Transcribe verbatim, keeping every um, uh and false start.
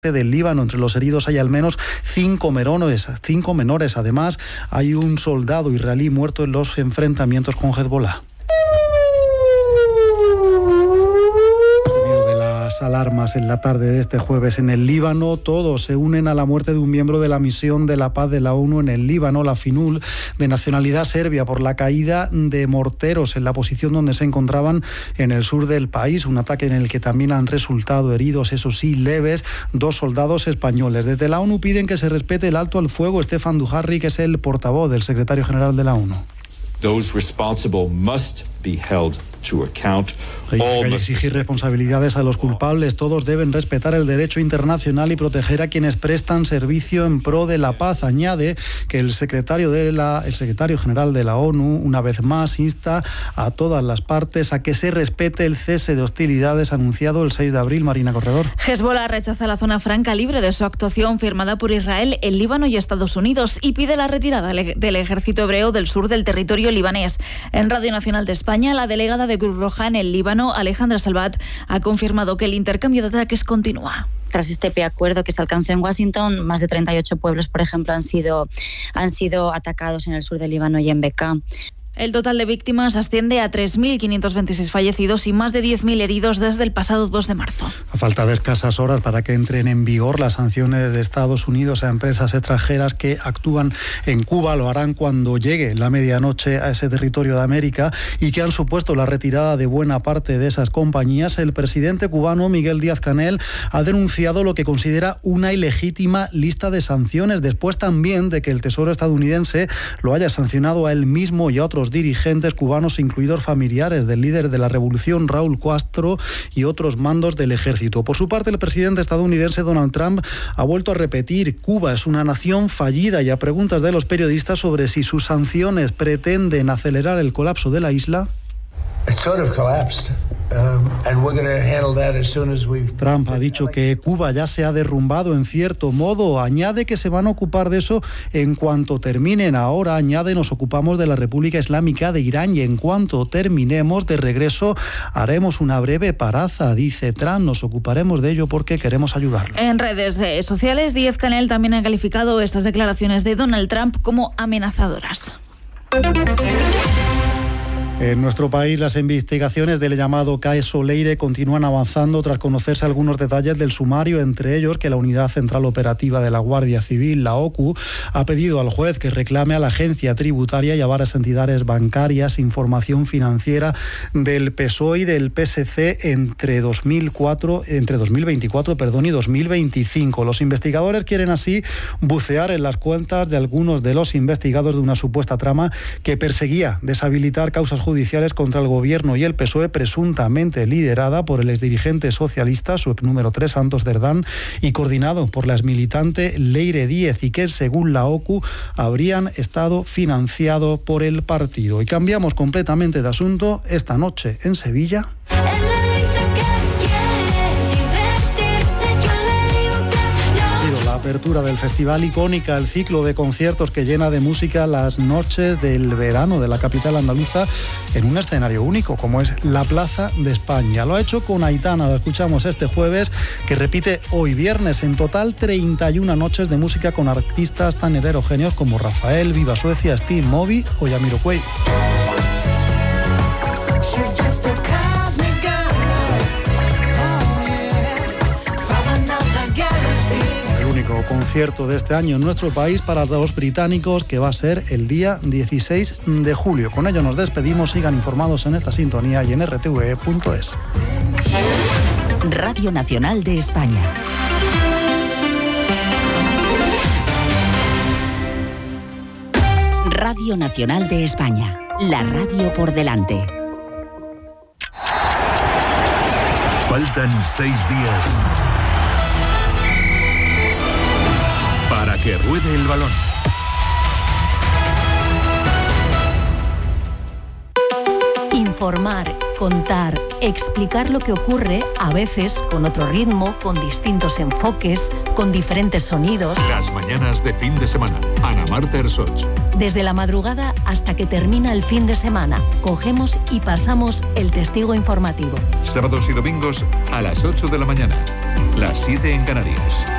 del Líbano. Entre los heridos hay al menos cinco menores, cinco menores. Además, hay un soldado israelí muerto en los enfrentamientos con Hezbollah. Alarmas en la tarde de este jueves en el Líbano. Todos se unen a la muerte de un miembro de la misión de la paz de la ONU en el Líbano, la FINUL, de nacionalidad serbia, por la caída de morteros en la posición donde se encontraban en el sur del país. Un ataque en el que también han resultado heridos, eso sí, leves, dos soldados españoles. Desde la ONU piden que se respete el alto al fuego. Stefan Dujarric es el portavoz del secretario general de la ONU. Those responsible must be held to account. Hay que exigir responsabilidades a los culpables. Todos deben respetar el derecho internacional y proteger a quienes prestan servicio en pro de la paz. Añade que el secretario de la, el secretario general de la ONU, una vez más, insta a todas las partes a que se respete el cese de hostilidades anunciado el seis de abril. Marina Corredor. Hezbollah rechaza la zona franca libre de su actuación firmada por Israel, el Líbano y Estados Unidos y pide la retirada del ejército hebreo del sur del territorio libanés. En Radio Nacional de España, la delegada de Cruz Roja en el Líbano, Alejandra Salvat, ha confirmado que el intercambio de ataques continúa. Tras este preacuerdo que se alcanzó en Washington, más de treinta y ocho pueblos, por ejemplo, han sido, han sido atacados en el sur del Líbano y en Bekaa. El total de víctimas asciende a tres mil quinientos veintiséis fallecidos y más de diez mil heridos desde el pasado dos de marzo. A falta de escasas horas para que entren en vigor las sanciones de Estados Unidos a empresas extranjeras que actúan en Cuba, lo harán cuando llegue la medianoche a ese territorio de América y que han supuesto la retirada de buena parte de esas compañías. El presidente cubano Miguel Díaz-Canel ha denunciado lo que considera una ilegítima lista de sanciones, después también de que el Tesoro estadounidense lo haya sancionado a él mismo y a otros dirigentes cubanos, incluidos familiares del líder de la revolución Raúl Castro y otros mandos del ejército. Por su parte, el presidente estadounidense Donald Trump ha vuelto a repetir: Cuba es una nación fallida, y a preguntas de los periodistas sobre si sus sanciones pretenden acelerar el colapso de la isla, Trump ha dicho que Cuba ya se ha derrumbado en cierto modo. Añade que se van a ocupar de eso en cuanto terminen. Ahora, añade, nos ocupamos de la República Islámica de Irán y en cuanto terminemos, de regreso haremos una breve paraza. Dice Trump, nos ocuparemos de ello porque queremos ayudarlo. En redes sociales, Díaz-Canel también ha calificado estas declaraciones de Donald Trump como amenazadoras. En nuestro país, las investigaciones del llamado caso Leire continúan avanzando tras conocerse algunos detalles del sumario, entre ellos que la Unidad Central Operativa de la Guardia Civil, la O C U, ha pedido al juez que reclame a la Agencia Tributaria y a varias entidades bancarias información financiera del P S O E y del P S C entre dos mil cuatro, entre dos mil veinticuatro perdón, y dos mil veinticinco. Los investigadores quieren así bucear en las cuentas de algunos de los investigados de una supuesta trama que perseguía deshabilitar causas judiciales judiciales contra el gobierno y el P S O E, presuntamente liderada por el exdirigente socialista, su ex número tres, Santos Cerdán, y coordinado por la exmilitante Leire Díez, y que, según la O C U, habrían estado financiados por el partido. Y cambiamos completamente de asunto. Esta noche en Sevilla, apertura del festival icónica, el ciclo de conciertos que llena de música las noches del verano de la capital andaluza en un escenario único como es la Plaza de España. Lo ha hecho con Aitana, lo escuchamos este jueves, que repite hoy viernes. En total, treinta y una noches de música con artistas tan heterogéneos como Rafael, Viva Suecia, Steve Moby o Jamiroquai. Concierto de este año en nuestro país para los británicos, que va a ser el día dieciséis de julio. Con ello nos despedimos. Sigan informados en esta sintonía y en r t v e punto es. Radio Nacional de España. Radio Nacional de España. La radio por delante. Faltan seis días para que ruede el balón. Informar, contar, explicar lo que ocurre, a veces con otro ritmo, con distintos enfoques, con diferentes sonidos. Las mañanas de fin de semana. Ana Marta Ersoch. Desde la madrugada hasta que termina el fin de semana, cogemos y pasamos el testigo informativo. Sábados y domingos a las ocho de la mañana. las siete en Canarias.